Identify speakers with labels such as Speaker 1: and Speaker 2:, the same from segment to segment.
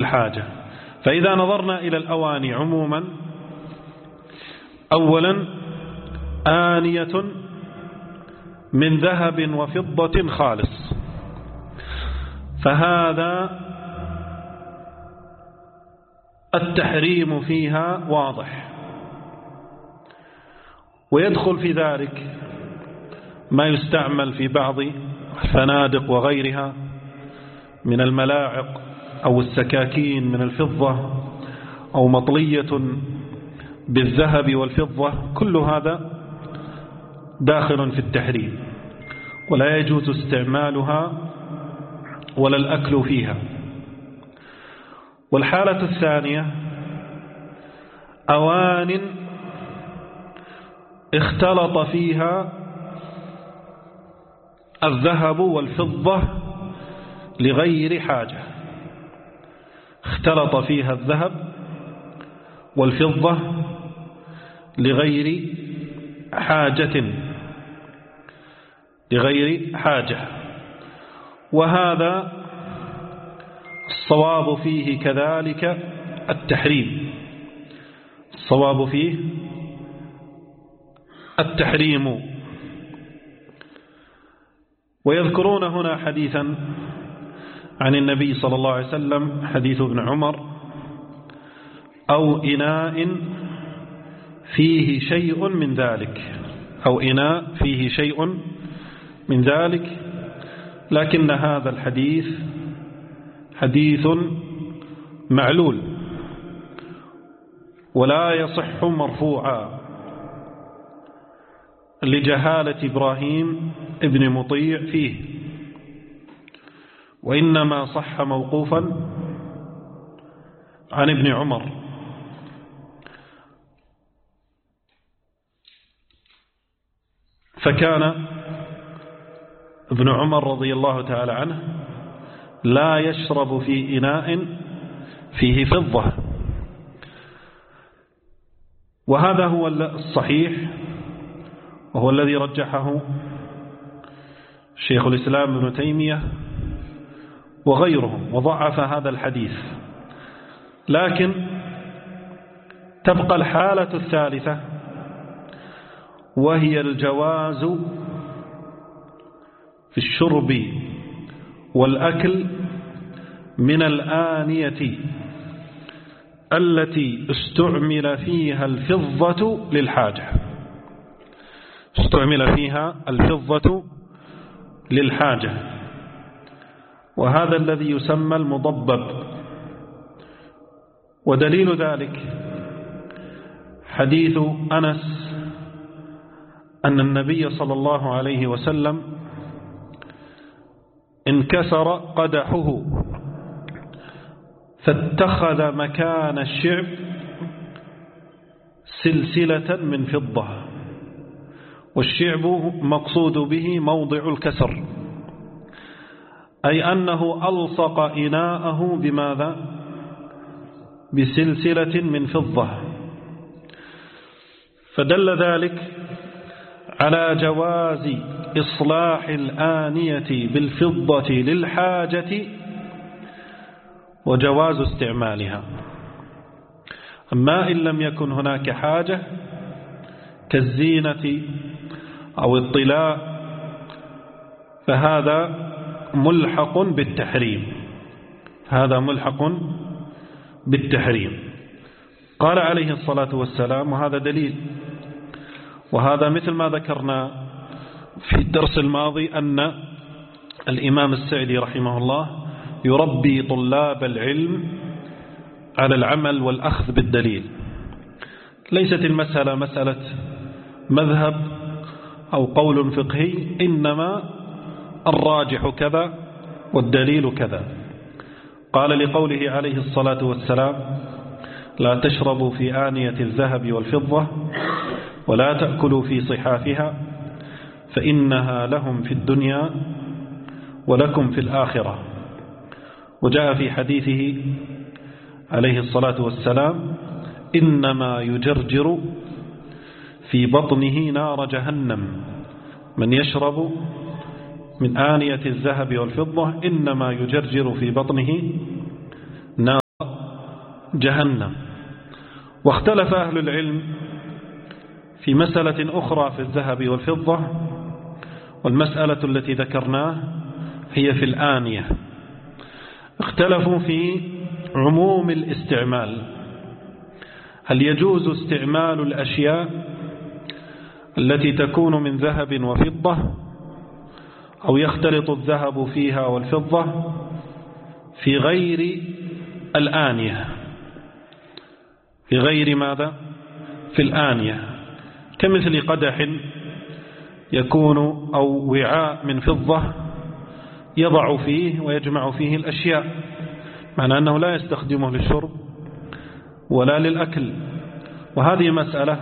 Speaker 1: الحاجة. فإذا نظرنا إلى الأواني عموما، أولا آنية من ذهب وفضة خالص، فهذا التحريم فيها واضح، ويدخل في ذلك ما يستعمل في بعض الفنادق وغيرها من الملاعق أو السكاكين من الفضة أو مطلية بالذهب والفضة، كل هذا داخل في التحريم، ولا يجوز استعمالها ولا الأكل فيها. والحالة الثانية أوان اختلط فيها الذهب والفضة لغير حاجة، اختلط فيها الذهب والفضة لغير حاجة، وهذا الصواب فيه كذلك التحريم، الصواب فيه التحريم. ويذكرون هنا حديثا عن النبي صلى الله عليه وسلم، حديث ابن عمر: أو إناء فيه شيء من ذلك، أو إناء فيه شيء من ذلك، لكن هذا الحديث حديث معلول ولا يصح مرفوعا لجهالة إبراهيم ابن مطيع فيه، وإنما صح موقوفا عن ابن عمر. فكان ابن عمر رضي الله تعالى عنه لا يشرب في إناء فيه فضة، وهذا هو الصحيح، وهو الذي رجحه شيخ الإسلام ابن تيمية وغيرهم، وضعف هذا الحديث. لكن تبقى الحالة الثالثة، وهي الجواز في الشرب والأكل من الآنية التي استعمل فيها الفضة للحاجة، استعمل فيها الفضة للحاجة، وهذا الذي يسمى المضبب. ودليل ذلك حديث أنس أن النبي صلى الله عليه وسلم انكسر قدحه فاتخذ مكان الشعب سلسلة من فضة، والشعب مقصود به موضع الكسر، أي أنه ألصق إناءه بماذا؟ بسلسلة من فضة. فدل ذلك على جواز إصلاح الآنية بالفضة للحاجة وجواز استعمالها. أما إن لم يكن هناك حاجة كالزينة أو الطلاء فهذا ملحق بالتحريم، هذا ملحق بالتحريم. قال عليه الصلاة والسلام، وهذا دليل، وهذا مثل ما ذكرنا في الدرس الماضي أن الإمام السعدي رحمه الله يربي طلاب العلم على العمل والأخذ بالدليل. ليست المسألة مسألة مذهب أو قول فقهي، إنما الراجح كذا والدليل كذا. قال لقوله عليه الصلاة والسلام: لا تشربوا في آنية الذهب والفضة ولا تأكلوا في صحافها فإنها لهم في الدنيا ولكم في الآخرة. وجاء في حديثه عليه الصلاة والسلام: إنما يجرجر في بطنه نار جهنم من يشرب من آنية الذهب والفضة، إنما يجرجر في بطنه نار جهنم. واختلف أهل العلم في مسألة أخرى في الذهب والفضة، والمسألة التي ذكرناه هي في الآنية. اختلفوا في عموم الاستعمال، هل يجوز استعمال الأشياء التي تكون من ذهب وفضة، أو يختلط الذهب فيها والفضة في غير الآنية، في غير ماذا؟ في الآنية، كمثل قدح يكون أو وعاء من فضة يضع فيه ويجمع فيه الأشياء، معنى أنه لا يستخدمه للشرب ولا للأكل. وهذه مسألة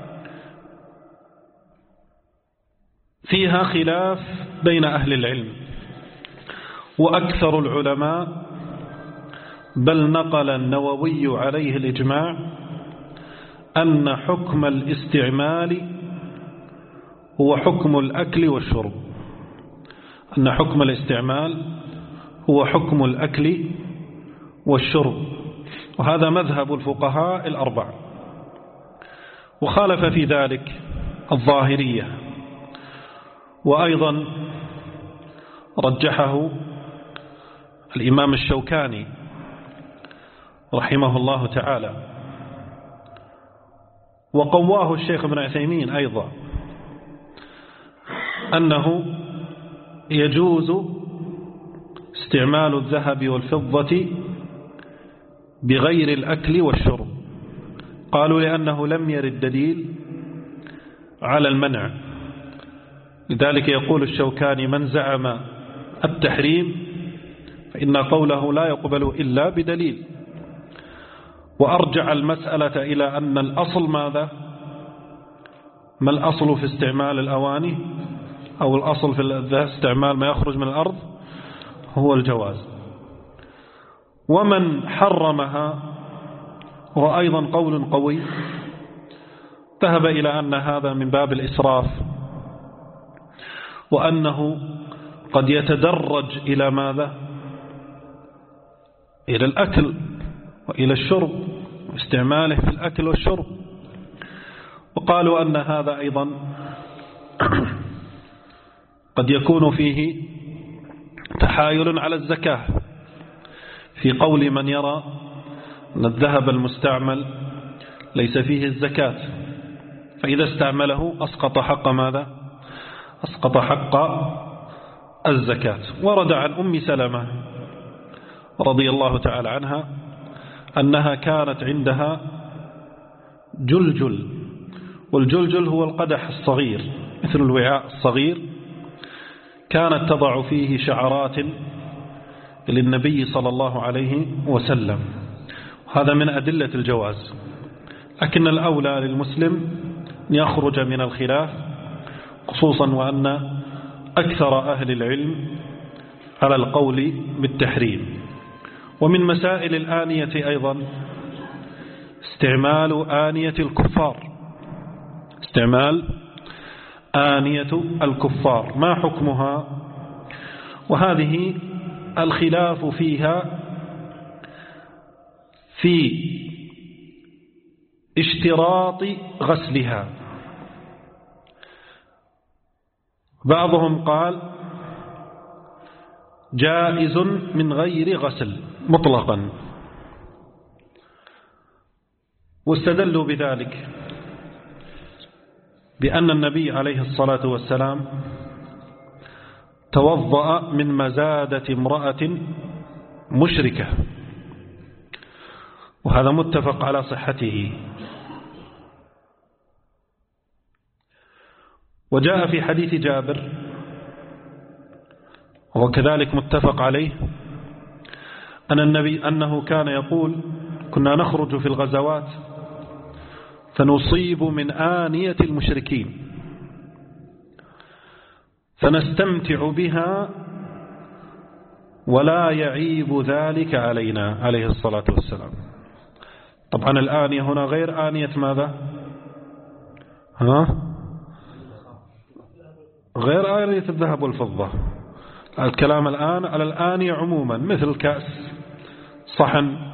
Speaker 1: فيها خلاف بين أهل العلم، وأكثر العلماء بل نقل النووي عليه الإجماع أن حكم الاستعمال هو حكم الأكل والشرب، أن حكم الاستعمال هو حكم الأكل والشرب، وهذا مذهب الفقهاء الأربعة. وخالف في ذلك الظاهرية، وأيضا رجحه الإمام الشوكاني رحمه الله تعالى، وقواه الشيخ ابن عثيمين أيضا، أنه يجوز استعمال الذهب والفضة بغير الأكل والشرب. قالوا لأنه لم يرد دليل على المنع، لذلك يقول الشوكاني: من زعم التحريم فإن قوله لا يقبل إلا بدليل. وأرجع المسألة إلى أن الأصل ماذا؟ ما الأصل في استعمال الأواني أو الأصل في استعمال ما يخرج من الأرض؟ هو الجواز. ومن حرمها هو أيضا قول قوي، ذهب إلى أن هذا من باب الإسراف، وأنه قد يتدرج إلى ماذا؟ إلى الأكل وإلى الشرب، واستعماله في الأكل والشرب. وقالوا أن هذا أيضا قد يكون فيه تحايل على الزكاة، في قول من يرى أن الذهب المستعمل ليس فيه الزكاة، فإذا استعمله أسقط حق ماذا؟ أسقط حق الزكاة. ورد عن أم سلمة رضي الله تعالى عنها أنها كانت عندها جلجل، والجلجل هو القدح الصغير مثل الوعاء الصغير، كانت تضع فيه شعرات للنبي صلى الله عليه وسلم. هذا من أدلة الجواز، لكن الأولى للمسلم أن يخرج من الخلاف، خصوصا وأن أكثر أهل العلم على القول بالتحريم. ومن مسائل الآنية أيضا استعمال آنية الكفار، استعمال آنية الكفار، ما حكمها؟ وهذه الخلاف فيها في اشتراط غسلها. بعضهم قال جائز من غير غسل مطلقا، واستدلوا بذلك بأن النبي عليه الصلاة والسلام توضأ من مزادة امرأة مشركة، وهذا متفق على صحته. وجاء في حديث جابر وكذلك متفق عليه أن النبي أنه كان يقول: كنا نخرج في الغزوات فنصيب من آنية المشركين فنستمتع بها ولا يعيب ذلك علينا عليه الصلاة والسلام. طبعا الآنية هنا غير آنية ماذا؟ غير آنية الذهب والفضة. الكلام الآن على الآنية عموما، مثل كأس، صحن،